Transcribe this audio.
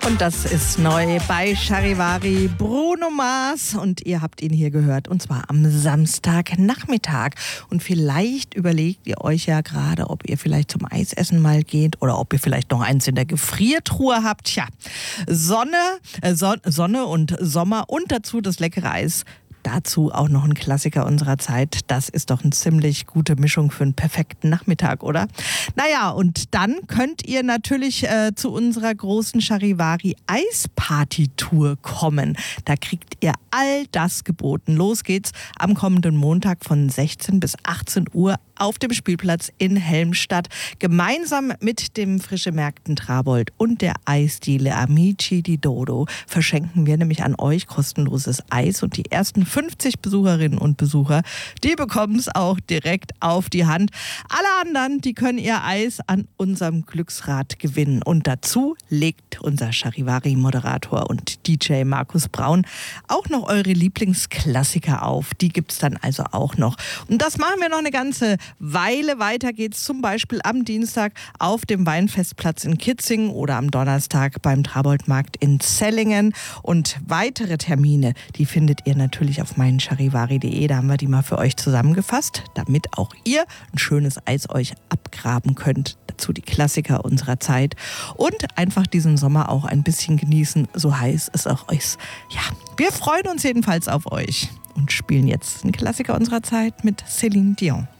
Und das ist neu bei Charivari, Bruno Mars. Und ihr habt ihn hier gehört, und zwar am Samstagnachmittag. Und vielleicht überlegt ihr euch ja gerade, ob ihr vielleicht zum Eisessen mal geht oder ob ihr vielleicht noch eins in der Gefriertruhe habt. Tja, Sonne und Sommer und dazu das leckere Eis. Dazu auch noch ein Klassiker unserer Zeit. Das ist doch eine ziemlich gute Mischung für einen perfekten Nachmittag, oder? Naja, und dann könnt ihr natürlich zu unserer großen Charivari Eisparty-Tour kommen. Da kriegt ihr all das geboten. Los geht's am kommenden Montag von 16 bis 18 Uhr auf dem Spielplatz in Helmstadt. Gemeinsam mit dem Frische Märkten Trabold und der Eisdiele Amici di Dodo verschenken wir nämlich an euch kostenloses Eis. Und die ersten 50 Besucherinnen und Besucher, die bekommen es auch direkt auf die Hand. Alle anderen, die können ihr Eis an unserem Glücksrad gewinnen. Und dazu legt unser Charivari-Moderator und DJ Markus Braun auch noch eure Lieblingsklassiker auf. Die gibt's dann also auch noch. Und das machen wir noch eine ganze Weile. Weiter geht's zum Beispiel am Dienstag auf dem Weinfestplatz in Kitzingen oder am Donnerstag beim Traboldmarkt in Zellingen. Und weitere Termine, die findet ihr natürlich auf meincharivari.de. Da haben wir die mal für euch zusammengefasst, damit auch ihr ein schönes Eis euch abgraben könnt. Dazu die Klassiker unserer Zeit und einfach diesen Sommer auch ein bisschen genießen, so heiß es auch ist. Ja, wir freuen uns jedenfalls auf euch und spielen jetzt einen Klassiker unserer Zeit mit Céline Dion.